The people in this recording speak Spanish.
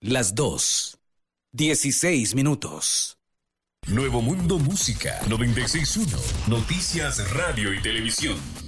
las 2:16. Nuevo Mundo Música 96.1. Noticias, radio y televisión.